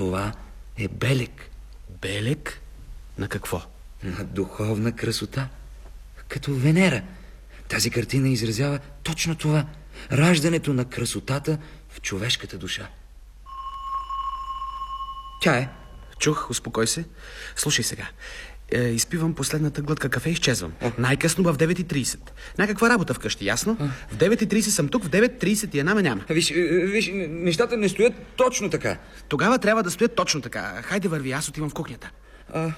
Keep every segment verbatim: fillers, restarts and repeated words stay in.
Това е белег. Белег? На какво? На духовна красота. Като Венера. Тази картина изразява точно това. Раждането на красотата в човешката душа. Тя е. Чух, успокой се. Слушай сега. Е, изпивам последната глътка кафе и изчезвам. Най-късно в девет и трийсет. Някаква работа вкъщи, ясно? В девет и трийсет съм тук, в девет и трийсет и една ме няма. Виж, виж, нещата не стоят точно така. Тогава трябва да стоят точно така. Хайде върви, аз отивам в кухнята. А...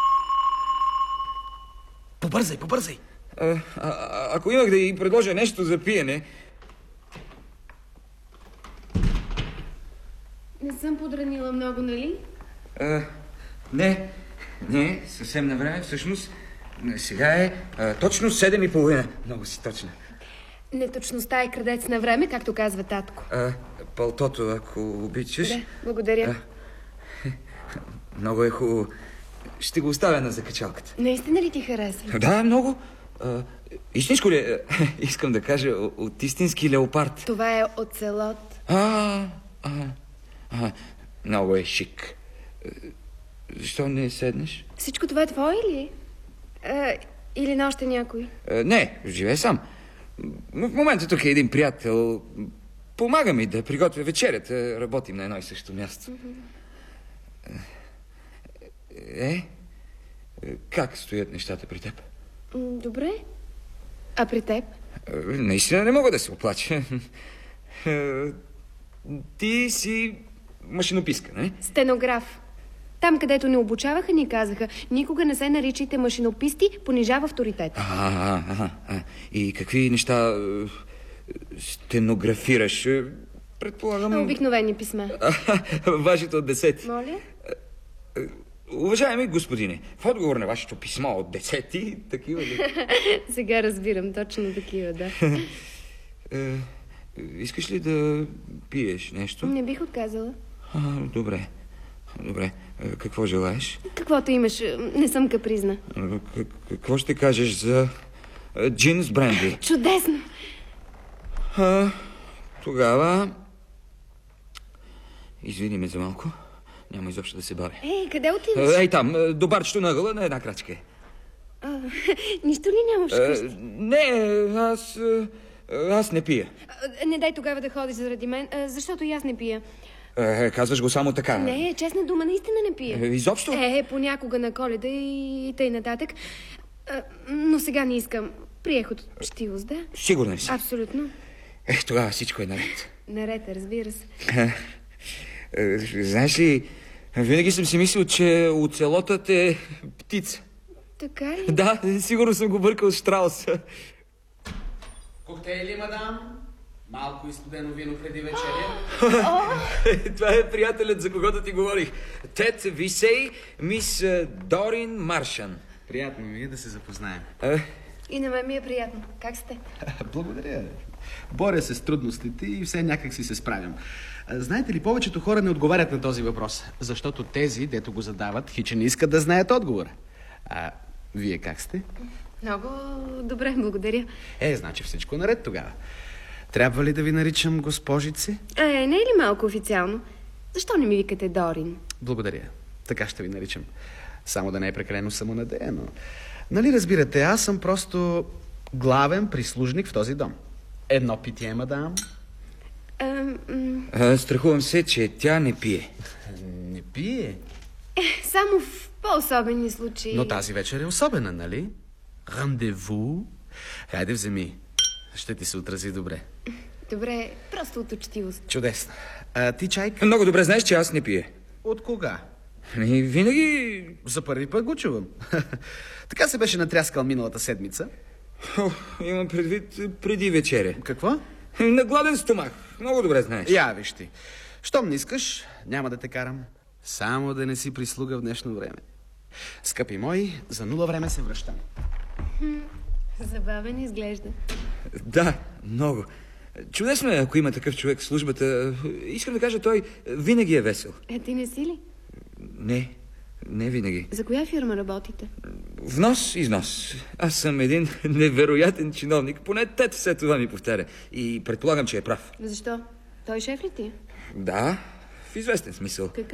Побързай, побързай. А, а, ако имах да й предложа нещо за пиене... Не съм подранила много, нали? А, не, не, съвсем на време. Всъщност, сега е а, точно седем и половина. Много си точна. Неточността е крадец на време, както казва татко. А, палтото, ако обичаш. Да, благодаря. А, много е хубаво. Ще го оставя на закачалката. Наистина ли ти харесва? Да, много. А, истинско ли е? Искам да кажа, от истински леопард. Това е оцелот. А, а, а, много е шик. Защо не седнеш? Всичко това е твое ли? А, или на още някой? А, не, живее сам. В момента тук е един приятел. Помага ми да приготвя вечерята. Работим на едно и също място. Mm-hmm. Е? Как стоят нещата при теб? Добре. А при теб? Наистина не мога да се оплача. Ти си машинописка, не? Стенограф. Там, където ни обучаваха, ни казаха: никога не се наричайте машинописти, понижава авторитет. А, а, а, а. И какви неща стенографираш? Предполагам... Обикновени писма. Вашето от десети. Моля? Уважаеми господине, в отговор на вашето писмо от десети, такива ли? Сега разбирам, точно такива, да. Е, искаш ли да пиеш нещо? Не бих отказала. А, добре. Добре. Какво желаеш? Каквото имаш, не съм капризна. Какво ще кажеш за джин с бренди? Чудесно! А, тогава... Извини ме за малко. Няма изобщо да се бавя. Ей, къде отиваш? Ей там, до барчето на ъгъла на една крачка. А, нищо ли нямаш вкъщи? Не, аз... Аз не пия. А, не дай тогава да ходиш заради мен, а, защото и аз не пия. Е, казваш го само така. Не, честна дума, наистина не пия. Е, изобщо? Е, понякога на Коледа и тъй нататък. А, но сега не искам. Приех от щивост, да? Сигурен си? Абсолютно. Е, тогава всичко е наред. Наред, разбира се. Знаеш ли, винаги съм си мислил, че оцелотът е птица. Така ли? Да, сигурно съм го бъркал с Штраус. Коктейли, мадам? Малко и студено вино преди вечеря. Това е приятелят, за когото ти говорих. Тед Висей, мис Дорин Маршан. Приятно ми е да се запознаем. А? И на мен ми е приятно. Как сте? Благодаря. Боря се с трудностите и все някак си се справям. Знаете ли, повечето хора не отговарят на този въпрос, защото тези, дето го задават, хиче не искат да знаят отговора. А вие как сте? Много добре, благодаря. Е, значи всичко наред тогава. Трябва ли да ви наричам госпожице? Е, не е ли малко официално? Защо не ми викате Дорин? Благодаря. Така ще ви наричам. Само да не е прекалено самонадеяно. Нали разбирате, аз съм просто главен прислужник в този дом. Едно питие, мадам. А, м... А, страхувам се, че тя не пие. Не пие. Е, само в по-особени случаи. Но тази вечер е особена, нали? Рандеву. Хайде, вземи. Ще ти се отрази добре. Добре, просто от учтивост. Чудесно. А ти, чайка? Много добре знаеш, че аз не пия. От кога? И винаги... За първи път го чувам. Така се беше натряскал миналата седмица. О, имам предвид преди вечеря. Какво? На гладен стомах. Много добре знаеш. Я, виж ти. Щом не искаш, няма да те карам. Само да не си прислуга в днешно време. Скъпи мои, за нула време се връщам. Забавен изглежда. Да, много. Чудесно е, ако има такъв човек в службата. Искам да кажа, той винаги е весел. Е, ти не си ли? Не, не винаги. За коя фирма работите? Внос, износ. Аз съм един невероятен чиновник. Поне тет все това ми повтаря. И предполагам, че е прав. Защо? Той шеф ли ти? Да, в известен смисъл. Какъв?